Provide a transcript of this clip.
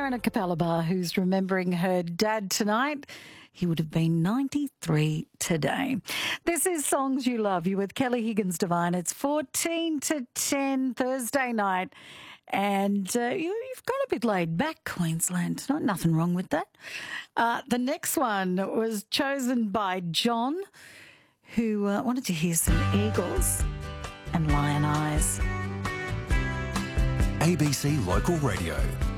Karen at Capella Bar, who's remembering her dad tonight. He would have been 93 today. This is Songs You Love. You with Kelly Higgins Divine. It's 14 to 10 Thursday night. And you've got a bit laid back, Queensland tonight. Nothing wrong with that. The next one was chosen by John, who wanted to hear some Eagles and Lion Eyes. ABC Local Radio.